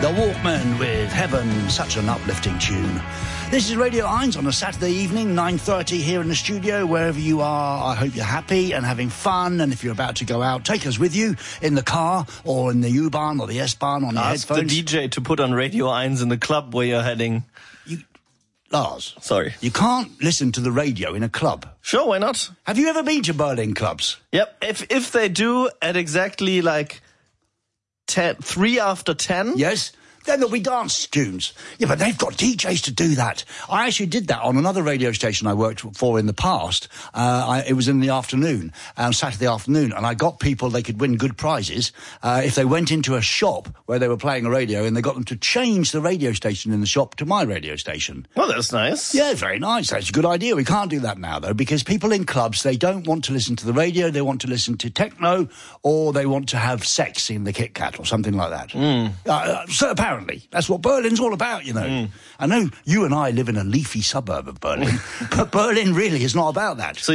The Walkmen with Heaven, such an uplifting tune. This is Radio 1 on a Saturday evening, 9:30 here in the studio. Wherever you are, I hope you're happy and having fun. And if you're about to go out, take us with you in the car or in the U-Bahn or the S-Bahn on your headphones. Ask the DJ to put on Radio 1 in the club where you're heading. Lars. Sorry. You can't listen to the radio in a club. Sure, why not? Have you ever been to Berlin clubs? Yep, if they do at exactly like 3 after 10. Yes. Then there'll be dance tunes. Yeah, but they've got DJs to do that. I actually did that on another radio station I worked for in the past. It was in the afternoon, Saturday afternoon, and I got people, they could win good prizes if they went into a shop where they were playing a radio and they got them to change the radio station in the shop to my radio station. Well, that's nice. Yeah, very nice. That's a good idea. We can't do that now, though, because people in clubs, they don't want to listen to the radio, they want to listen to techno, or they want to have sex in the Kit Kat or something like that. So apparently, that's what Berlin's all about, you know. I know you and I live in a leafy suburb of Berlin, but Berlin really is not about that. So